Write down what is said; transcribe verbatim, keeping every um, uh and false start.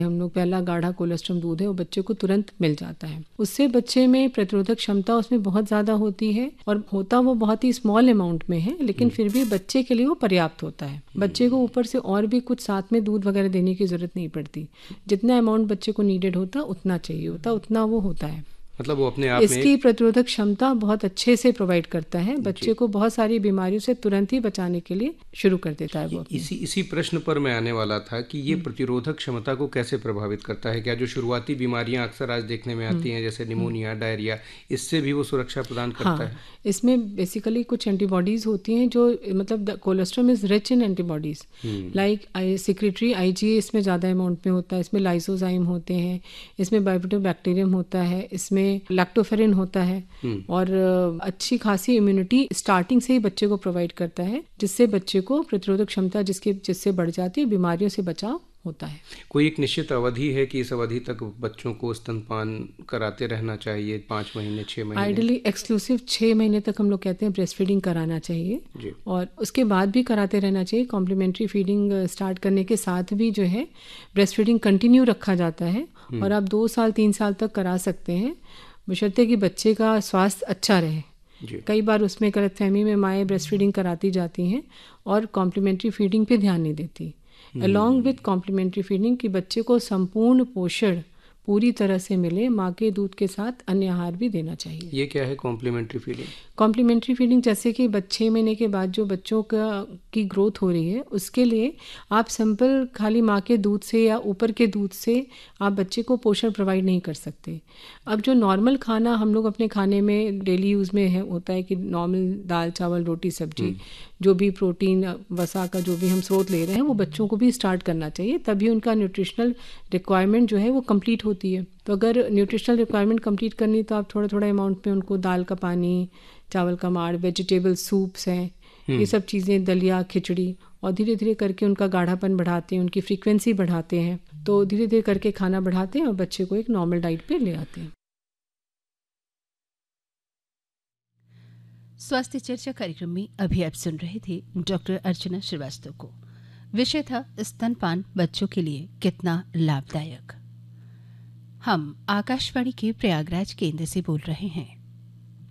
हम लोग पहला गाढ़ा कोलेस्ट्रम दूध है वो बच्चे को तुरंत मिल जाता है। उससे बच्चे में प्रतिरोधक क्षमता उसमें बहुत ज़्यादा होती है और होता वो बहुत ही स्मॉल अमाउंट में है, लेकिन फिर भी बच्चे के लिए वो पर्याप्त होता है। बच्चे को ऊपर से और भी कुछ साथ में दूध वगैरह देने की ज़रूरत नहीं पड़ती। जितना अमाउंट बच्चे को नीडेड होता उतना चाहिए होता उतना वो होता है। मतलब वो अपने आप इसकी प्रतिरोधक क्षमता बहुत अच्छे से प्रोवाइड करता है, बच्चे को बहुत सारी बीमारियों से तुरंत ही बचाने के लिए शुरू कर देता है वो। इसी इसी प्रश्न पर मैं आने वाला था कि ये प्रतिरोधक क्षमता को कैसे प्रभावित करता है। क्या जो शुरुआती बीमारियां अक्सर आज देखने में आती हैं जैसे निमोनिया, डायरिया, इससे भी वो सुरक्षा प्रदान करता हाँ, है? इसमें बेसिकली कुछ एंटीबॉडीज़ होती हैं जो मतलब cholesterol is rich in antibodies like secretary IgA इसमें ज़्यादा अमाउंट में होता है, इसमें लाइसोजाइम होते हैं, इसमें बाइफिडोबैक्टीरियम होता है, इसमें लैक्टोफेरिन होता है और अच्छी खासी इम्यूनिटी स्टार्टिंग से ही बच्चे को प्रोवाइड करता है, जिससे बच्चे को प्रतिरोधक क्षमता जिसके जिससे बढ़ जाती है, बीमारियों से बचाव होता है। कोई एक निश्चित अवधि है कि इस अवधि तक बच्चों को स्तनपान कराते रहना चाहिए? पाँच महीने, छः महीने? आइडियली एक्सक्लूसिव छः महीने तक हम लोग कहते हैं ब्रेस्ट फीडिंग कराना चाहिए जी। और उसके बाद भी कराते रहना चाहिए। कॉम्प्लीमेंट्री फीडिंग स्टार्ट करने के साथ भी जो है ब्रेस्ट फीडिंग कंटिन्यू रखा जाता है और आप दो साल तीन साल तक करा सकते हैं, बशर्ते कि बच्चे का स्वास्थ्य अच्छा रहे। जी। कई बार उसमें गलतफहमी में माएँ ब्रेस्ट फीडिंग कराती जाती हैं और कॉम्प्लीमेंट्री फीडिंग पे ध्यान नहीं देती। अलॉन्ग विथ कॉम्प्लीमेंट्री फीडिंग कि बच्चे को संपूर्ण पोषण पूरी तरह से मिले, माँ के दूध के साथ अन्य आहार भी देना चाहिए। ये क्या है कॉम्प्लीमेंट्री फीडिंग? कॉम्प्लीमेंट्री फीडिंग जैसे कि छः महीने के बाद जो बच्चों का की ग्रोथ हो रही है उसके लिए आप सिंपल खाली माँ के दूध से या ऊपर के दूध से आप बच्चे को पोषण प्रोवाइड नहीं कर सकते। अब जो नॉर्मल खाना हम लोग अपने खाने में डेली यूज़ में है होता है कि नॉर्मल दाल चावल रोटी सब्जी, जो भी प्रोटीन वसा का जो भी हम स्रोत ले रहे हैं वो बच्चों को भी स्टार्ट करना चाहिए, तभी उनका न्यूट्रिशनल रिक्वायरमेंट जो है वो कंप्लीट होती है। तो अगर न्यूट्रिशनल रिक्वायरमेंट कंप्लीट करनी तो आप थोड़ा थोड़ा अमाउंट में उनको दाल का पानी, चावल का माड़, वेजिटेबल सूप्स हैं, ये सब चीज़ें, दलिया, खिचड़ी, और धीरे धीरे करके उनका गाढ़ापन बढ़ाते हैं, उनकी फ्रीक्वेंसी बढ़ाते हैं, तो धीरे धीरे करके खाना बढ़ाते हैं और बच्चे को एक नॉर्मल डाइट पे ले आते हैं। स्वास्थ्य चर्चा कार्यक्रम में अभी आप सुन रहे थे डॉक्टर अर्चना श्रीवास्तव को। विषय था स्तनपान बच्चों के लिए कितना लाभदायक। हम आकाशवाणी के प्रयागराज केंद्र से बोल रहे हैं।